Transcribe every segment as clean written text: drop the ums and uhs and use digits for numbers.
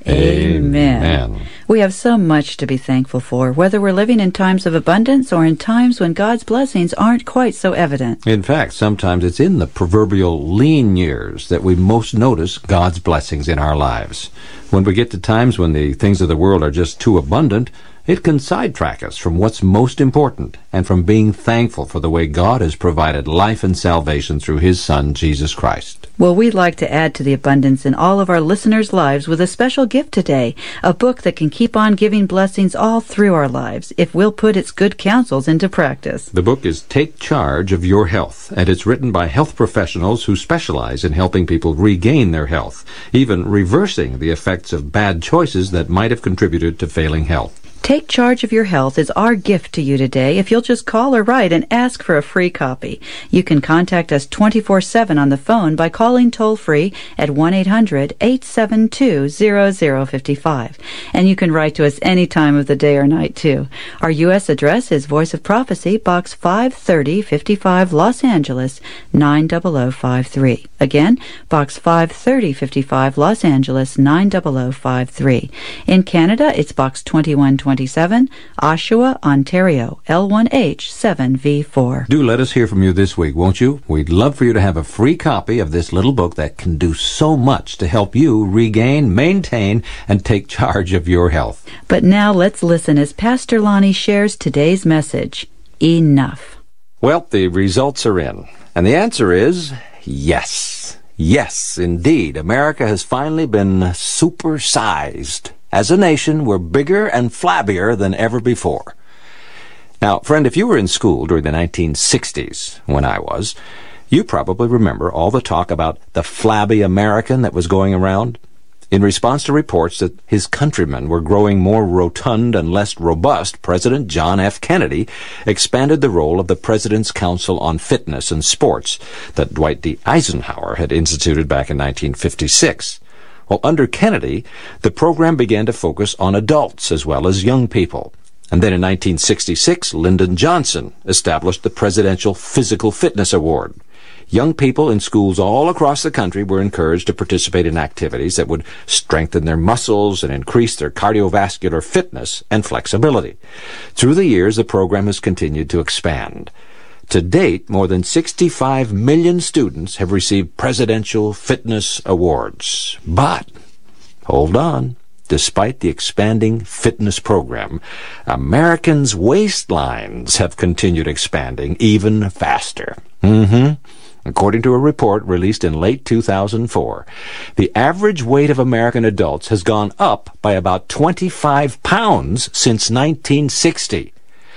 Amen. We have so much to be thankful for, whether we're living in times of abundance or in times when God's blessings aren't quite so evident. In fact, sometimes it's in the proverbial lean years that we most notice God's blessings in our lives. When we get to times when the things of the world are just too abundant, it can sidetrack us from what's most important and from being thankful for the way God has provided life and salvation through His Son, Jesus Christ. Well, we'd like to add to the abundance in all of our listeners' lives with a special gift today, a book that can keep on giving blessings all through our lives if we'll put its good counsels into practice. The book is Take Charge of Your Health, and it's written by health professionals who specialize in helping people regain their health, even reversing the effects of bad choices that might have contributed to failing health. Take Charge of Your Health is our gift to you today if you'll just call or write and ask for a free copy. You can contact us 24/7 on the phone by calling toll-free at 1-800-872-0055. And you can write to us any time of the day or night, too. Our U.S. address is Voice of Prophecy, Box 53055, Los Angeles, 90053. Again, Box 53055, Los Angeles, 90053. In Canada, it's Box 2127, Oshawa, Ontario, L1H7V4. Do let us hear from you this week, won't you? We'd love for you to have a free copy of this little book that can do so much to help you regain, maintain, and take charge of your health. But now let's listen as Pastor Lonnie shares today's message, Enough. Well, the results are in, and the answer is yes. Yes, indeed. America has finally been supersized. As a nation, we're bigger and flabbier than ever before. Now, friend, if you were in school during the 1960s, when I was, you probably remember all the talk about the flabby American that was going around. In response to reports that his countrymen were growing more rotund and less robust, President John F. Kennedy expanded the role of the President's Council on Fitness and Sports that Dwight D. Eisenhower had instituted back in 1956. Well, under Kennedy, the program began to focus on adults as well as young people. And then in 1966, Lyndon Johnson established the Presidential Physical Fitness Award. Young people in schools all across the country were encouraged to participate in activities that would strengthen their muscles and increase their cardiovascular fitness and flexibility. Through the years, the program has continued to expand. To date, more than 65 million students have received Presidential Fitness Awards. But, hold on, despite the expanding fitness program, Americans' waistlines have continued expanding even faster. According to a report released in late 2004, the average weight of American adults has gone up by about 25 pounds since 1960.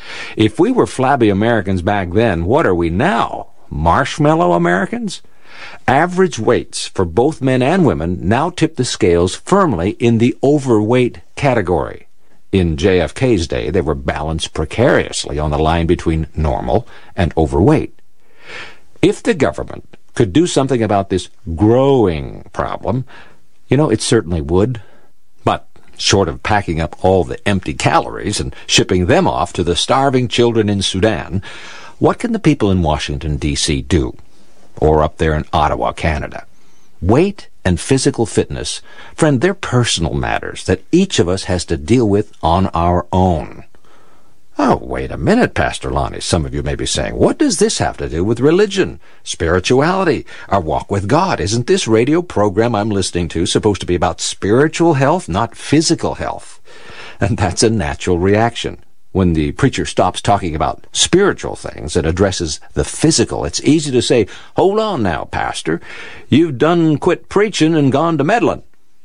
If we were flabby Americans back then, what are we now? Marshmallow Americans? Average weights for both men and women now tip the scales firmly in the overweight category. In JFK's day, they were balanced precariously on the line between normal and overweight. If the government could do something about this growing problem, it certainly would. But short of packing up all the empty calories and shipping them off to the starving children in Sudan, what can the people in Washington, D.C. do? Or up there in Ottawa, Canada? Weight and physical fitness, friend, they're personal matters that each of us has to deal with on our own. Oh, wait a minute, Pastor Lonnie, some of you may be saying, what does this have to do with religion, spirituality, our walk with God? Isn't this radio program I'm listening to supposed to be about spiritual health, not physical health? And that's a natural reaction. When the preacher stops talking about spiritual things and addresses the physical, it's easy to say, hold on now, Pastor, you've done quit preaching and gone to meddling.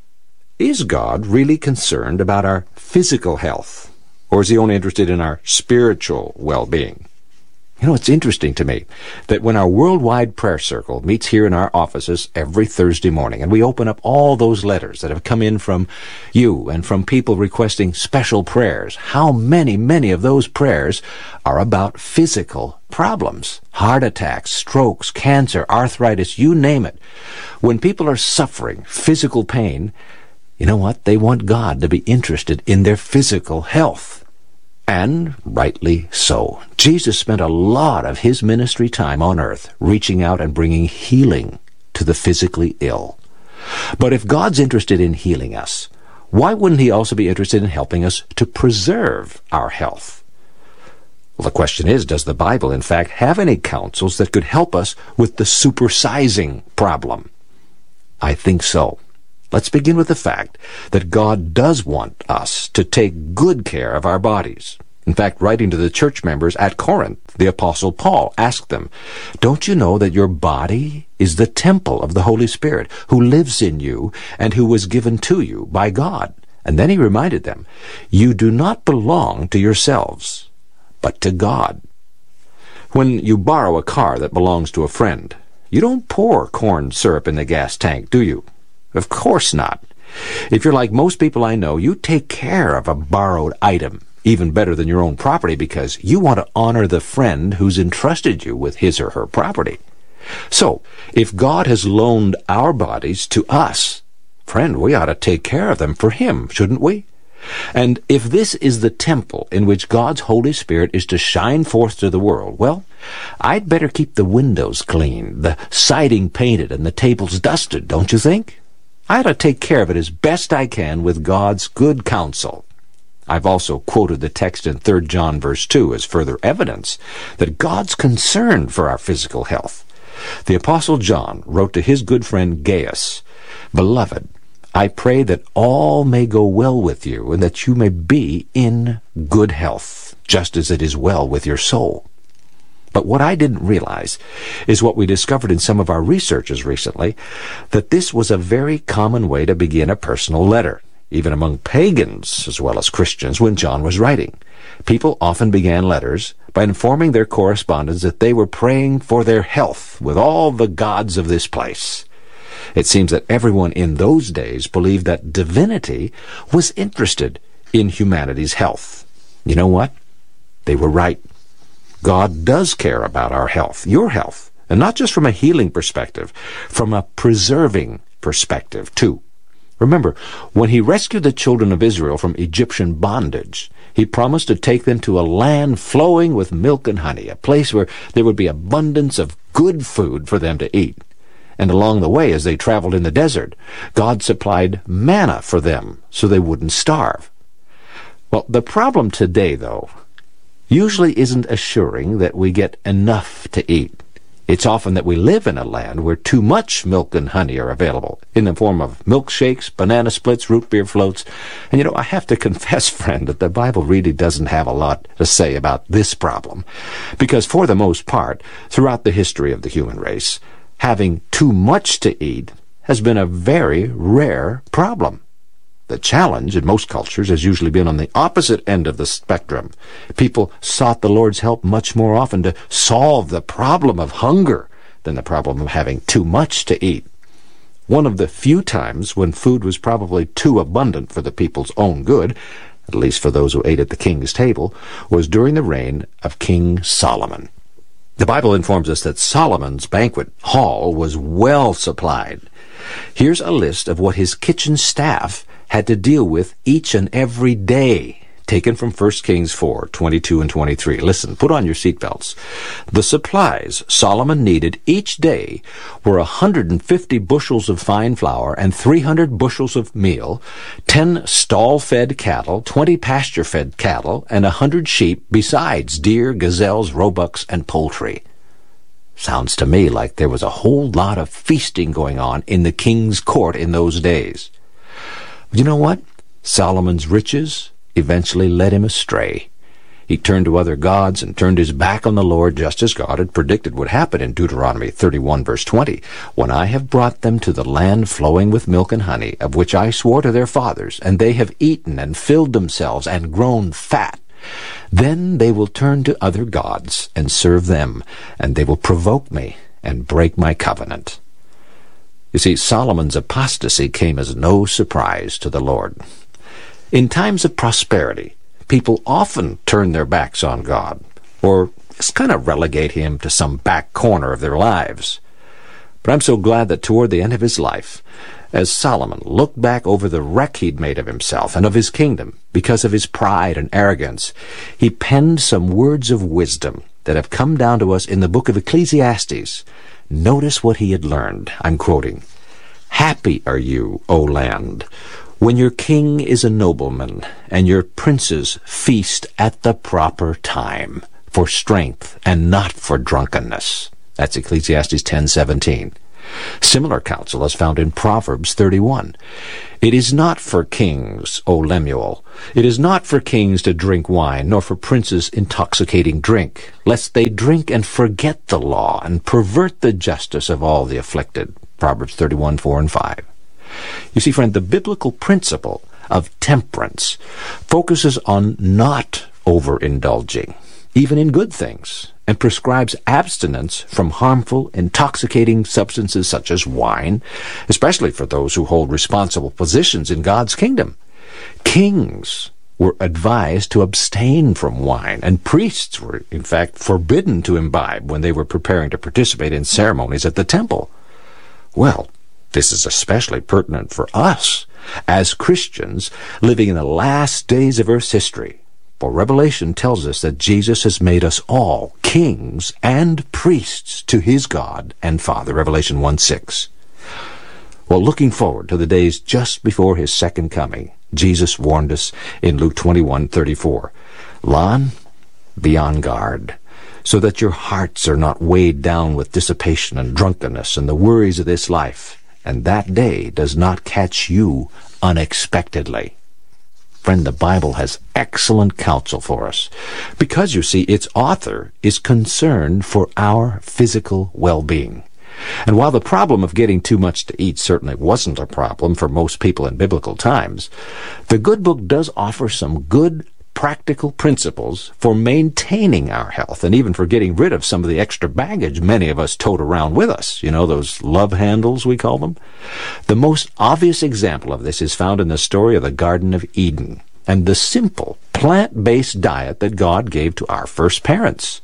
Is God really concerned about our physical health? Or is he only interested in our spiritual well-being? It's interesting to me that when our worldwide prayer circle meets here in our offices every Thursday morning, and we open up all those letters that have come in from you and from people requesting special prayers, how many of those prayers are about physical problems? Heart attacks, strokes, cancer, arthritis, you name it. When people are suffering physical pain, you know what? They want God to be interested in their physical health. And rightly so. Jesus spent a lot of his ministry time on earth reaching out and bringing healing to the physically ill. But if God's interested in healing us, why wouldn't he also be interested in helping us to preserve our health? Well, the question is, does the Bible, in fact, have any counsels that could help us with the supersizing problem? I think so. Let's begin with the fact that God does want us to take good care of our bodies. In fact, writing to the church members at Corinth, the Apostle Paul asked them, "Don't you know that your body is the temple of the Holy Spirit, who lives in you and who was given to you by God?" And then he reminded them, "You do not belong to yourselves, but to God." When you borrow a car that belongs to a friend, you don't pour corn syrup in the gas tank, do you? Of course not. If you're like most people I know, you take care of a borrowed item, even better than your own property, because you want to honor the friend who's entrusted you with his or her property. So, if God has loaned our bodies to us, friend, we ought to take care of them for him, shouldn't we? And if this is the temple in which God's Holy Spirit is to shine forth to the world, well, I'd better keep the windows clean, the siding painted, and the tables dusted, don't you think? I ought to take care of it as best I can with God's good counsel. I've also quoted the text in 3 John verse 2 as further evidence that God's concerned for our physical health. The Apostle John wrote to his good friend Gaius, "Beloved, I pray that all may go well with you, and that you may be in good health, just as it is well with your soul." But what I didn't realize is what we discovered in some of our researches recently, that this was a very common way to begin a personal letter, even among pagans as well as Christians, when John was writing. People often began letters by informing their correspondents that they were praying for their health with all the gods of this place. It seems that everyone in those days believed that divinity was interested in humanity's health. You know what? They were right. God does care about our health, your health, and not just from a healing perspective, from a preserving perspective, too. Remember, when he rescued the children of Israel from Egyptian bondage, he promised to take them to a land flowing with milk and honey, a place where there would be abundance of good food for them to eat. And along the way, as they traveled in the desert, God supplied manna for them so they wouldn't starve. Well, the problem today, though, usually isn't assuring that we get enough to eat. It's often that we live in a land where too much milk and honey are available, in the form of milkshakes, banana splits, root beer floats. And I have to confess, friend, that the Bible really doesn't have a lot to say about this problem. Because for the most part, throughout the history of the human race, having too much to eat has been a very rare problem. The challenge in most cultures has usually been on the opposite end of the spectrum. People sought the Lord's help much more often to solve the problem of hunger than the problem of having too much to eat. One of the few times when food was probably too abundant for the people's own good, at least for those who ate at the king's table, was during the reign of King Solomon. The Bible informs us that Solomon's banquet hall was well supplied. Here's a list of what his kitchen staff had to deal with each and every day, taken from 1 Kings 4:22 and 23. Listen, put on your seatbelts. The supplies Solomon needed each day were 150 bushels of fine flour and 300 bushels of meal, 10 stall-fed cattle, 20 pasture-fed cattle, and 100 sheep, besides deer, gazelles, roebucks, and poultry. Sounds to me like there was a whole lot of feasting going on in the king's court in those days. But you know what? Solomon's riches eventually led him astray. He turned to other gods and turned his back on the Lord, just as God had predicted would happen in Deuteronomy 31 verse 20. "When I have brought them to the land flowing with milk and honey, of which I swore to their fathers, and they have eaten and filled themselves and grown fat, then they will turn to other gods and serve them, and they will provoke me and break my covenant." You see, Solomon's apostasy came as no surprise to the Lord. In times of prosperity, people often turn their backs on God, or just kind of relegate him to some back corner of their lives. But I'm so glad that toward the end of his life, as Solomon looked back over the wreck he'd made of himself and of his kingdom because of his pride and arrogance, he penned some words of wisdom that have come down to us in the book of Ecclesiastes. Notice what he had learned. I'm quoting, "Happy are you, O land, When your king is a nobleman, and your princes feast at the proper time, for strength and not for drunkenness. That's Ecclesiastes 10:17. Similar counsel is found in Proverbs 31. It is not for kings, O Lemuel, it is not for kings to drink wine, nor for princes intoxicating drink, lest they drink and forget the law, and pervert the justice of all the afflicted. Proverbs 31:4 and 5. You see, friend, the biblical principle of temperance focuses on not overindulging, even in good things, and prescribes abstinence from harmful, intoxicating substances such as wine, especially for those who hold responsible positions in God's kingdom. Kings were advised to abstain from wine, and priests were, in fact, forbidden to imbibe when they were preparing to participate in ceremonies at the temple. Well, this is especially pertinent for us as Christians living in the last days of Earth's history. For Revelation tells us that Jesus has made us all kings and priests to his God and Father, Revelation 1:6. Well, looking forward to the days just before his second coming, Jesus warned us in Luke 21:34, "Lon, be on guard, so that your hearts are not weighed down with dissipation and drunkenness and the worries of this life, and that day does not catch you unexpectedly." Friend, the Bible has excellent counsel for us, because, you see, its author is concerned for our physical well-being. And while the problem of getting too much to eat certainly wasn't a problem for most people in biblical times, the good book does offer some good practical principles for maintaining our health, and even for getting rid of some of the extra baggage many of us tote around with us. You know, those love handles, we call them. The most obvious example of this is found in the story of the Garden of Eden, and the simple plant-based diet that God gave to our first parents.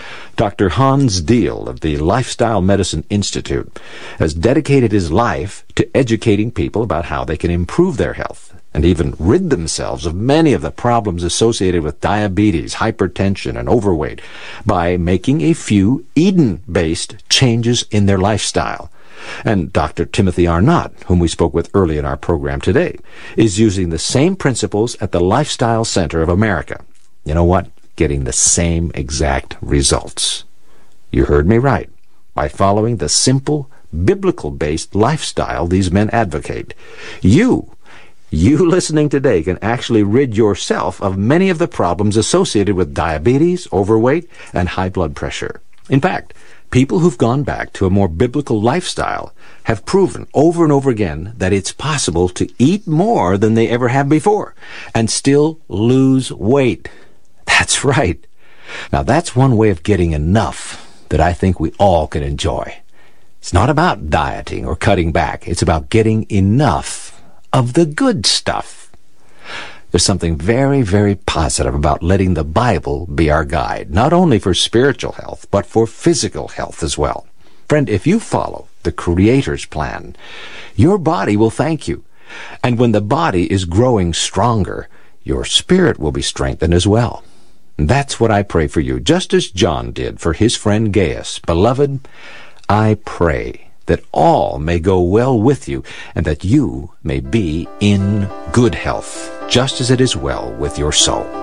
Dr. Hans Diehl of the Lifestyle Medicine Institute has dedicated his life to educating people about how they can improve their health and even rid themselves of many of the problems associated with diabetes, hypertension, and overweight by making a few Eden-based changes in their lifestyle. And Dr. Timothy Arnott, whom we spoke with early in our program today, is using the same principles at the Lifestyle Center of America. You know what? Getting the same exact results. You heard me right. By following the simple, biblical-based lifestyle these men advocate, you listening today can actually rid yourself of many of the problems associated with diabetes, overweight, and high blood pressure. In fact, people who've gone back to a more biblical lifestyle have proven over and over again that it's possible to eat more than they ever have before and still lose weight. That's right. Now, that's one way of getting enough that I think we all can enjoy. It's not about dieting or cutting back. It's about getting enough of the good stuff. There's something very, very positive about letting the Bible be our guide, not only for spiritual health, but for physical health as well. Friend, if you follow the Creator's plan, your body will thank you. And when the body is growing stronger, your spirit will be strengthened as well. And that's what I pray for you, just as John did for his friend Gaius. Beloved, I pray that all may go well with you, and that you may be in good health, just as it is well with your soul.